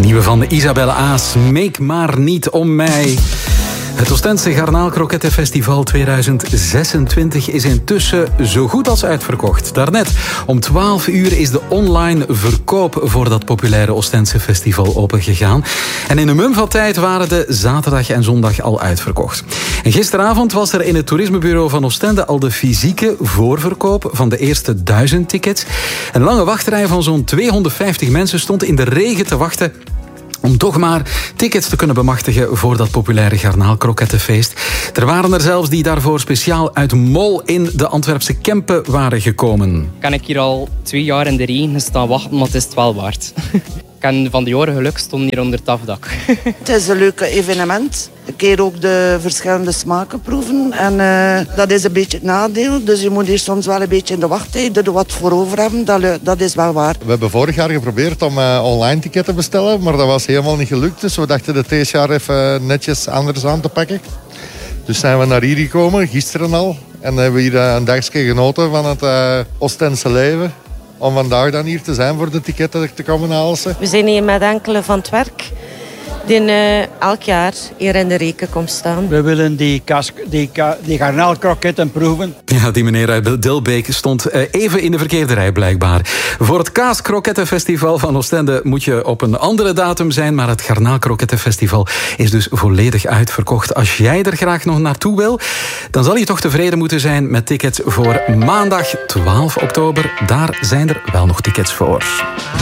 Nieuwe van Isabelle Aas, Meek maar niet om mij. Het Oostendse Garnaalkrokettenfestival 2026 is intussen zo goed als uitverkocht. Daarnet om 12 uur is de online verkoop voor dat populaire Oostendse festival opengegaan. En in een mum van tijd waren de zaterdag en zondag al uitverkocht. En gisteravond was er in het toerismebureau van Oostende al de fysieke voorverkoop van de eerste 1000 tickets. Een lange wachtrij van zo'n 250 mensen stond in de regen te wachten om toch maar tickets te kunnen bemachtigen voor dat populaire garnaalkrokettenfeest. Er waren er zelfs die daarvoor speciaal uit Mol in de Antwerpse Kempen waren gekomen. Kan ik hier al 2 jaar in de regen staan wachten, maar het is het wel waard. Ik heb van die jaren geluk stonden hier onder het afdak. Het is een leuk evenement. Een keer ook de verschillende smaken proeven. En dat is een beetje het nadeel. Dus je moet hier soms wel een beetje in de wachttijd er wat voor over hebben. Dat is wel waar. We hebben vorig jaar geprobeerd om online tickets te bestellen. Maar dat was helemaal niet gelukt. Dus we dachten het deze jaar even netjes anders aan te pakken. Dus zijn we naar hier gekomen, gisteren al. En hebben we hier een dagje genoten van het Oostense leven. Om vandaag dan hier te zijn voor de ticketten te komen halen. We zijn hier met enkele van het werk die elk jaar hier in de reken komt staan. We willen die garnaalkroketten proeven. Ja, die meneer uit Dilbeek stond even in de verkeerde rij blijkbaar. Voor het Kaaskrokettenfestival van Oostende moet je op een andere datum zijn, maar het Garnaalkrokettenfestival is dus volledig uitverkocht. Als jij er graag nog naartoe wil, dan zal je toch tevreden moeten zijn met tickets voor maandag 12 oktober. Daar zijn er wel nog tickets voor.